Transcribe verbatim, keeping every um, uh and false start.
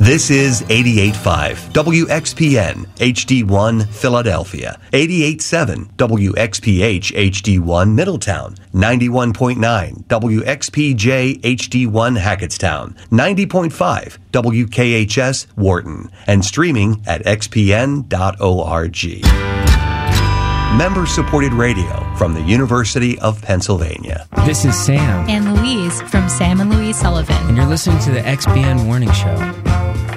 This is eighty-eight point five W X P N H D one Philadelphia, eighty-eight point seven W X P H H D one Middletown, ninety-one point nine W X P J H D one Hackettstown, ninety point five W K H S Wharton, and streaming at x p n dot org. Member-supported radio from the University of Pennsylvania. This is Sam and Louise from Sam and Louise Sullivan. And you're listening to the X B N Morning Show.